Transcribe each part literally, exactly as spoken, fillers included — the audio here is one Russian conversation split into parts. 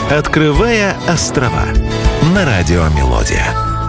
Открывая острова на радио Мелодия.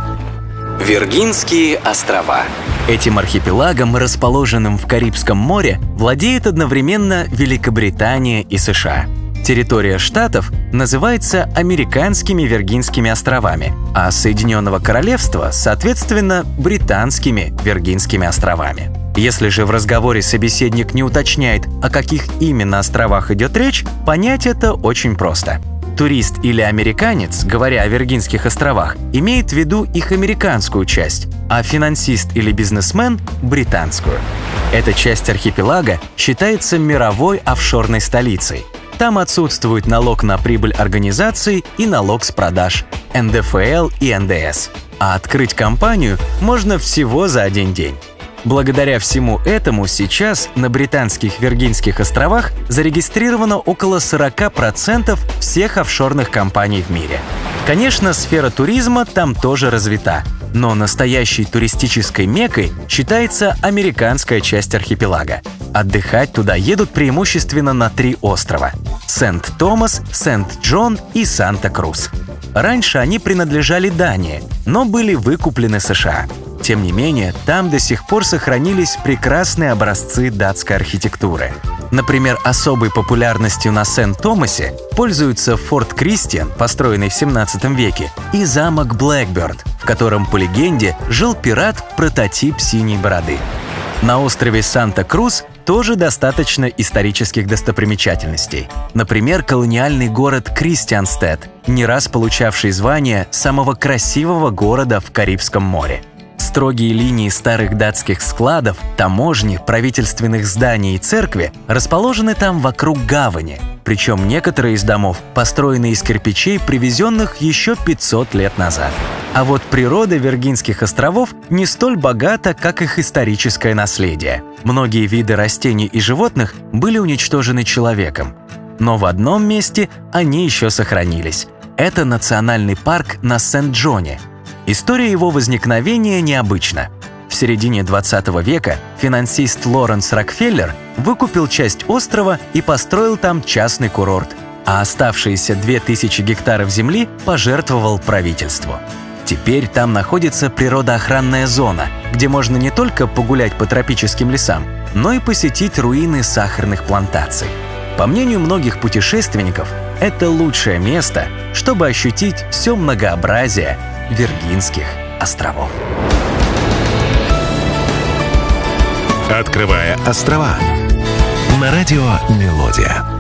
Виргинские острова. Этим архипелагом, расположенным в Карибском море, владеет одновременно Великобритания и США. Территория штатов называется Американскими Виргинскими островами, а Соединенного Королевства, соответственно, Британскими Виргинскими островами. Если же в разговоре собеседник не уточняет, о каких именно островах идет речь, понять это очень просто. Турист или американец, говоря о Виргинских островах, имеет в виду их американскую часть, а финансист или бизнесмен – британскую. Эта часть архипелага считается мировой офшорной столицей. Там отсутствует налог на прибыль организаций и налог с продаж, эн дэ эф эл и эн дэ эс. А открыть компанию можно всего за один день. Благодаря всему этому сейчас на Британских Виргинских островах зарегистрировано около сорок процентов всех офшорных компаний в мире. Конечно, сфера туризма там тоже развита, но настоящей туристической меккой считается американская часть архипелага. Отдыхать туда едут преимущественно на три острова – Сент-Томас, Сент-Джон и Санта-Крус. Раньше они принадлежали Дании, но были выкуплены США. Тем не менее, там до сих пор сохранились прекрасные образцы датской архитектуры. Например, особой популярностью на Сент-Томасе пользуются Форт Кристиан, построенный в семнадцатом веке, и замок Блэкберд, в котором, по легенде, жил пират-прототип Синей Бороды. На острове Санта-Крус тоже достаточно исторических достопримечательностей. Например, колониальный город Кристианстед, не раз получавший звание самого красивого города в Карибском море. Строгие линии старых датских складов, таможни, правительственных зданий и церкви расположены там вокруг гавани. Причем некоторые из домов построены из кирпичей, привезенных еще пятьсот лет назад. А вот природа Виргинских островов не столь богата, как их историческое наследие. Многие виды растений и животных были уничтожены человеком. Но в одном месте они еще сохранились. Это национальный парк на Сент-Джоне. История его возникновения необычна. В середине двадцатого века финансист Лоренс Рокфеллер выкупил часть острова и построил там частный курорт, а оставшиеся две тысячи гектаров земли пожертвовал правительству. Теперь там находится природоохранная зона, где можно не только погулять по тропическим лесам, но и посетить руины сахарных плантаций. По мнению многих путешественников, это лучшее место, чтобы ощутить все многообразие Виргинских островов. Открывая острова на радио Мелодия.